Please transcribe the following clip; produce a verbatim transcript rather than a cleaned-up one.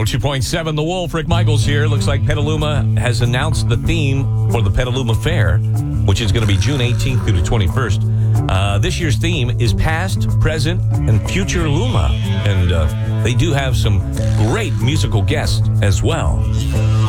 two point seven The Wolf, Rick Michaels here. Looks like Petaluma has announced the theme for the Petaluma Fair, which is going to be June eighteenth through the twenty-first. Uh, this year's theme is past, present, and future Luma. And uh, they do have some great musical guests as well.